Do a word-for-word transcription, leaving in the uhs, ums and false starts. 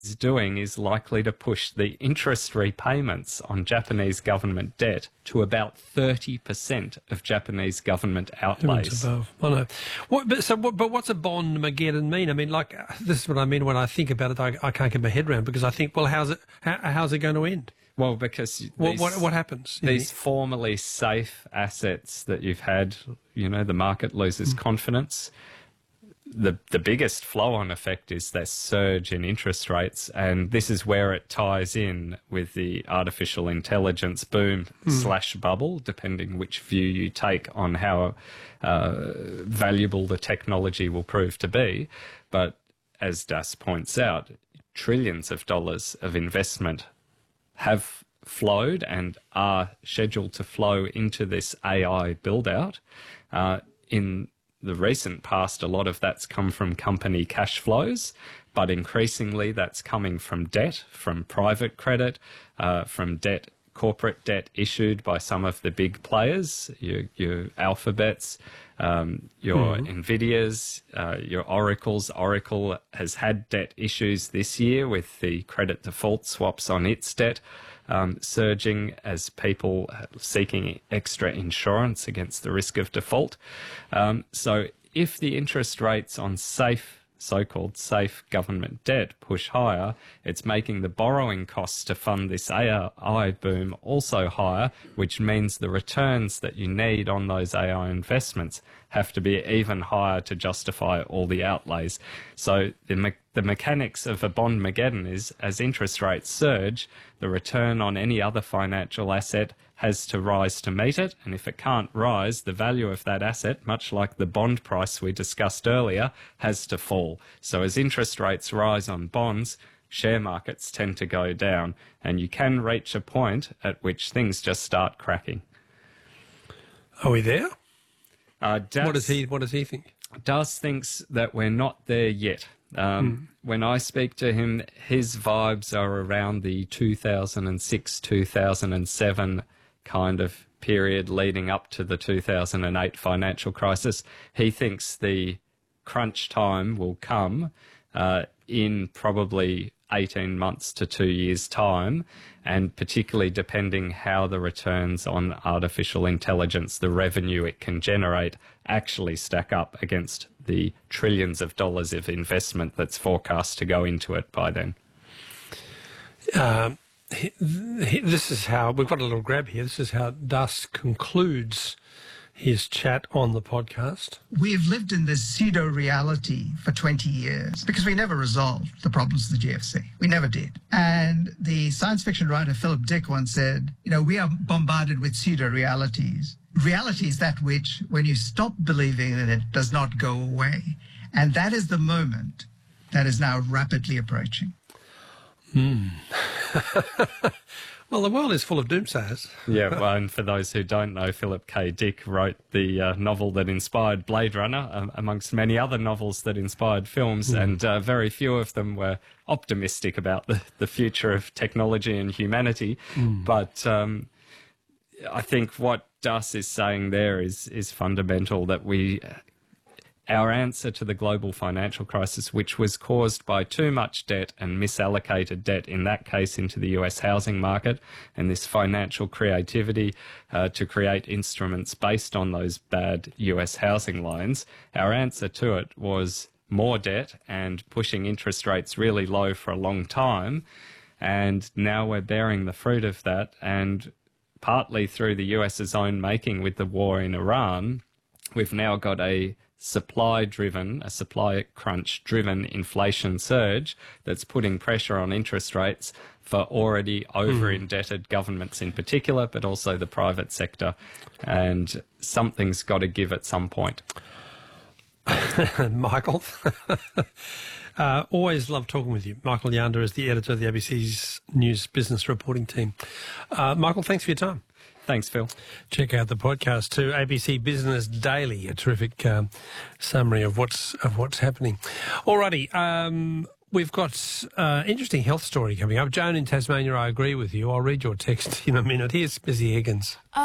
is doing is likely to push the interest repayments on Japanese government debt to about thirty percent of Japanese government outlays. Above. I know. What, but, so, what, but what's a bond Mageddon mean? I mean, like, this is what I mean when I think about it. I, I can't get my head around because I think, well, how's it, how, how's it going to end? Well, because these, what, what, what happens? These formerly safe assets that you've had, you know, the market loses mm. confidence. The the biggest flow-on effect is that surge in interest rates, and this is where it ties in with the artificial intelligence boom mm. slash bubble, depending which view you take on how uh, valuable the technology will prove to be. But as Das points out, trillions of dollars of investment have flowed and are scheduled to flow into this A I build-out. Uh, in the recent past, a lot of that's come from company cash flows, but increasingly that's coming from debt, from private credit, uh, from debt, corporate debt issued by some of the big players, your, your Alphabets, um, your mm. Nvidias, uh, your Oracles. Oracle has had debt issues this year with the credit default swaps on its debt um, surging as people seeking extra insurance against the risk of default. Um, so if the interest rates on safe so-called safe government debt push higher, it's making the borrowing costs to fund this A I boom also higher, which means the returns that you need on those A I investments have to be even higher to justify all the outlays. So the, me the mechanics of a bond Mageddon is, as interest rates surge, the return on any other financial asset has to rise to meet it, and if it can't rise, the value of that asset, much like the bond price we discussed earlier, has to fall. So as interest rates rise on bonds, share markets tend to go down, and you can reach a point at which things just start cracking. Are we there? Uh, Das, what does he What does he think? Das thinks that we're not there yet. Um, mm. When I speak to him, his vibes are around the two thousand six, two thousand seven kind of period leading up to the two thousand eight financial crisis. He thinks the crunch time will come uh, in probably eighteen months to two years' time, and particularly depending how the returns on artificial intelligence, the revenue it can generate, actually stack up against the trillions of dollars of investment that's forecast to go into it by then. Um. This is how, we've got a little grab here, this is how Das concludes his chat on the podcast. We've lived in this pseudo-reality for twenty years because we never resolved the problems of the G F C. We never did. And the science fiction writer Philip Dick once said, you know, we are bombarded with pseudo-realities. Reality is that which, when you stop believing in it, does not go away. And that is the moment that is now rapidly approaching. Hmm. Well, the world is full of doomsayers. Yeah, well, and for those who don't know, Philip K. Dick wrote the uh, novel that inspired Blade Runner, um, amongst many other novels that inspired films, mm. and uh, very few of them were optimistic about the, the future of technology and humanity. Mm. But um, I think what Das is saying there is, is fundamental, that we... Our answer to the global financial crisis, which was caused by too much debt and misallocated debt, in that case into the U S housing market, and this financial creativity uh, to create instruments based on those bad U S housing loans, our answer to it was more debt and pushing interest rates really low for a long time. And now we're bearing the fruit of that, and partly through the US's own making with the war in Iran, we've now got a supply-driven, a supply crunch-driven inflation surge that's putting pressure on interest rates for already over-indebted mm. governments in particular, but also the private sector. And something's got to give at some point. Michael, uh, always love talking with you. Michael Yanda is the editor of the A B C's News Business Reporting Team. Uh, Michael, thanks for your time. Thanks, Phil. Check out the podcast too, A B C Business Daily, a terrific um, summary of what's of what's happening. Alrighty, um, we've got uh, interesting health story coming up. Joan in Tasmania, I agree with you. I'll read your text in a minute. Here's Busy Higgins.